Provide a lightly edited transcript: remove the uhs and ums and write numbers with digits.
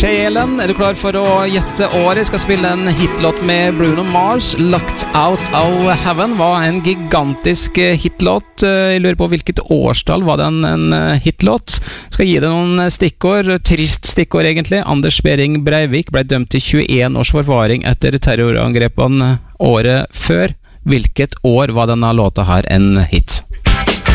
Sjelen, du klar for å gjette året? Jeg skal spille en hitlåt med Bruno Mars. Locked Out of Heaven var en gigantisk hitlåt. Jeg lurer på hvilket årstall var den en hitlåt. Skal gi deg noen stikkord, trist stikkord egentlig. Anders Behring Breivik ble dømt til 21 års forvaring etter terrorangrepene året før. Hvilket år var denne låta her en hit?